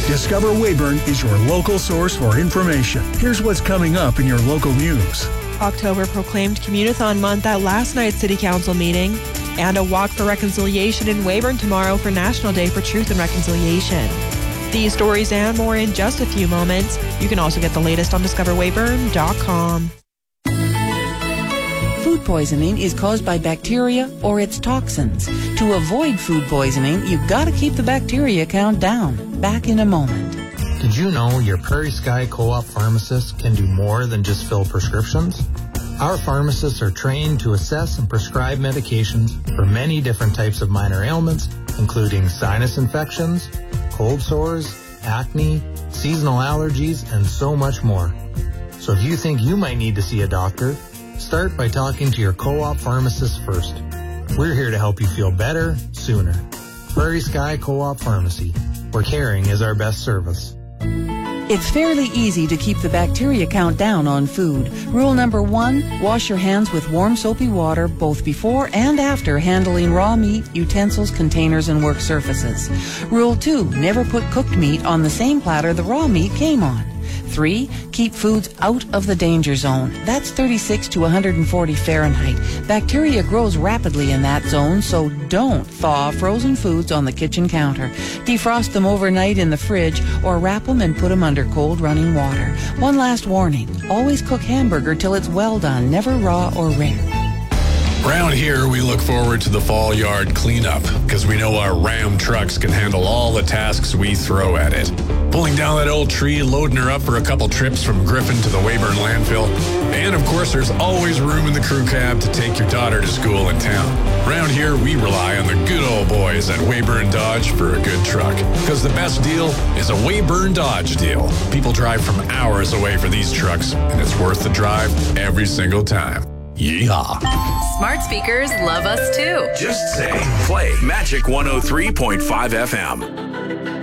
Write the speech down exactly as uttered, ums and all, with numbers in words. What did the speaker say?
Discover Weyburn is your local source for information. Here's what's coming up in your local news. October proclaimed Communithon Month at last night's City Council meeting, and a walk for reconciliation in Weyburn tomorrow for National Day for Truth and Reconciliation. These stories and more in just a few moments. You can also get the latest on discover weyburn dot com. Food poisoning is caused by bacteria or its toxins. To avoid food poisoning, you've got to keep the bacteria count down. Back in a moment. Did you know your Prairie Sky Co-op pharmacists can do more than just fill prescriptions? Our pharmacists are trained to assess and prescribe medications for many different types of minor ailments, including sinus infections, cold sores, acne, seasonal allergies, and so much more. So if you think you might need to see a doctor, start by talking to your co-op pharmacist first. We're here to help you feel better sooner. Prairie Sky Co-op Pharmacy, where caring is our best service. It's fairly easy to keep the bacteria count down on food. Rule number one, wash your hands with warm soapy water both before and after handling raw meat, utensils, containers, and work surfaces. Rule two, never put cooked meat on the same platter the raw meat came on. Three, keep foods out of the danger zone. That's thirty-six to one hundred forty Fahrenheit. Bacteria grows rapidly in that zone, so don't thaw frozen foods on the kitchen counter. Defrost them overnight in the fridge or wrap them and put them under cold running water. One last warning, always cook hamburger till it's well done, never raw or rare. Around here, we look forward to the fall yard cleanup because we know our Ram trucks can handle all the tasks we throw at it. Pulling down that old tree, loading her up for a couple trips from Griffin to the Weyburn landfill. And of course, there's always room in the crew cab to take your daughter to school in town. Around here, we rely on the good old boys at Weyburn Dodge for a good truck. Because the best deal is a Weyburn Dodge deal. People drive from hours away for these trucks, and it's worth the drive every single time. Yeehaw. Smart speakers love us too. Just say, play Magic one oh three point five F M.